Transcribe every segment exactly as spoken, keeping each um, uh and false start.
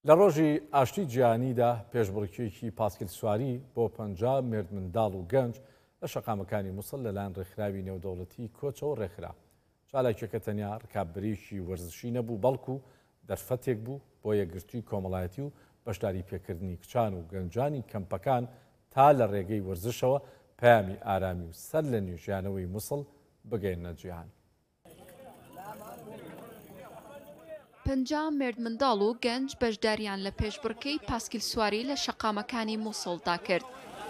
لە ڕۆژی ئاشتی جیهانیدا پێشبڕکێکی پاسکیل سواری بۆ پەنجا مرد منداڵ و گەنج لە شەقامەکانی مووسڵ لەلایەن ڕێکخراوی نێودەوڵەتی کۆچەوە ڕێکخرا. چالاکیەکە تەنیا ڕکاببرێکی وەرزشی نەبوو بەڵکو دەرفەتێک بوو بۆ یەکگرتووی کۆمەڵایەتی و بەشداری پێکردنی کچان و گەنجانی کەمپەکان تا لە ڕێگەی وەرزشەوە پەیامی ئارامی و سەر لە نوێژیانەوەی مووسڵ بگەێنە جیهان. پەنجا مرد منداڵ و گەنج بەشداریان لە پێشبڕکێی پاسکیل سواری لە شەقامەکانی مووسڵدا کرد.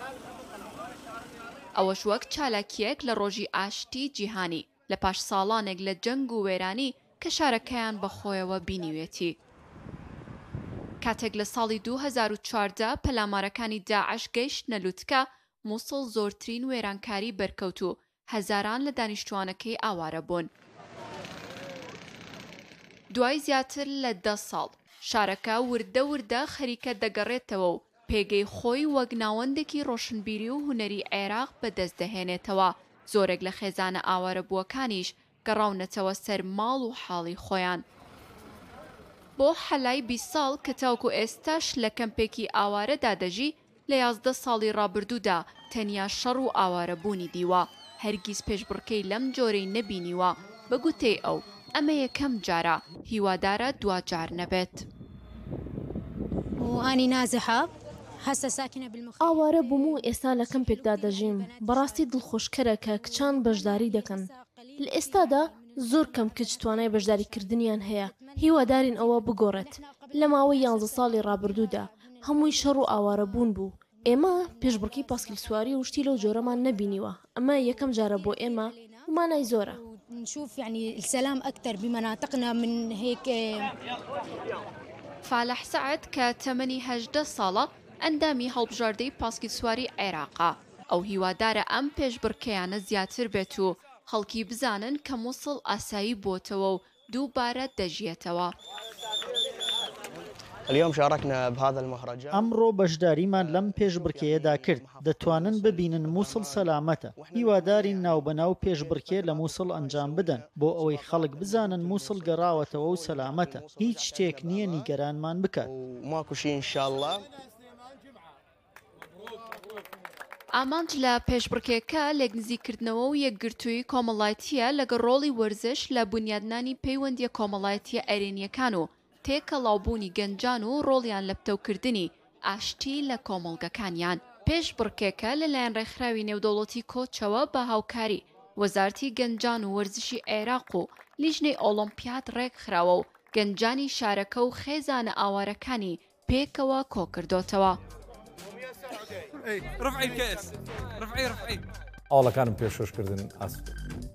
ئەوەش وەک چالاکیەک لە ڕۆژی ئاشتی جیهانی لە پاش ساڵانێک لە جەنگ و وێرانی کە شارەکەیان بەخۆیەوە بینیوێتی. کاتێک لە ساڵی دوو هەزار و چواردە پەلامارەکانی داعش گەیشتنە لووتکە، مووسڵ زۆرترین وێرانکاری بەرکەوت و هەزاران لە دانیشتوانەکەی ئاوارە بوون. دوای زیاتر لە دە ساڵ شارەکە وردە وردە خەریکە دەگەڕێتەوە و پێگەی خۆی وەک ناوەندێکی ڕۆشنبیری و هونەری عێراق بەدەست دەهێنێتەوە. زۆرێک لە خێزانە ئاوارە بووەکانیش گەڕاونەتەوە سەر ماڵ و حاڵی خۆیان. بۆ حەلای بیست ساڵ کە تاوکو ئێستاش لە کەمپێکی ئاوارەدا دەژی، لە یازدە ساڵی ڕابردوودا تەنیا شەڕ و ئاوارەبوونی دیوە. هەرگیز پێشبڕکەی لەم جۆرەی نەبینیوە. بە گوتەی ئەو ئەمە یەکەم جارە، هیوادارە دوجار نەبێت. ئاوارە بووم و ئێستا لە کەمپێکدا دەژیم. بەڕاستی دڵخۆشکەرە کە کچان بەشداری دەکەن. لە ئێستادا زۆر کەم کچ توانای بەشداریکردنیان هەیە. هیوادارین ئەوە بگۆڕێت. لە ماوەی یانزە ساڵی ڕابردوودا هەمووی شەڕ و ئاوارەبوون بوو. ئێمە پێشبڕکەی پاسکیل سواری و شتی لەو جۆرەمان نەبینیوە. ئەمە یەکەم جارە بۆ ئێمە و مانای زۆرە. نشوف يعني السلام أكثر بمناطقنا من هيك. فالح سعد کە تەمەنی هەژدە ساڵە ئەندامی هەڵبژاردەی پاسکیل سواری عێراقا. ئەو هیوادارە ئەم پێشبڕکەیانە زیاتر بێت و خەڵکی بزانن کە مووسڵ ئاسایی بۆتەوە و دووبارە دەژیێتەوە. اليوم شاركنا بهذا المهرجان. ئەمڕۆ بەشداریمان لەم پێشبڕکێیەدا کرد. دەتوانن ببینن مووسڵ سەلامەتە. هیوادارین ناوبەناو پێشبڕکێ لە مووسڵ ئەنجام بدەن بۆ ئەوەی خەڵک بزانن مووسڵ گەڕاوەتەوە و سەلامەتە. هیچ شتێک نییە نیگەرانمان بکات. ماكو شيء ان شاء الله. ئامانج لە پێشبڕکێکە لێکنزیکردنەوە و یەکگرتووی کۆمەڵایەتیە لەگەڵ ڕۆڵی وەرزش لە بنیادنانی پەیوەندیە کۆمەڵایەتیە ئەرێنیەکان و تێکەڵاوبوونی گەنجان و ڕۆڵیان لە پتەوکردنی ئاشتی لە کۆمەڵگەکانیان. پێشبڕکێکە لەلایەن ڕێکخراوی نێودەوڵەتی کۆچەوە بە هاوکاری وەزارەتی گەنجان و وەرزشی عێراق و لیژنەی ئۆلۆمپیاد ڕێکخراوە و گەنجانی شارەکە و خێزانە ئاوارەکانی پێکەوە کۆکردوتەوە. ئاڵەکانم پێشۆشکردن ئاسپ.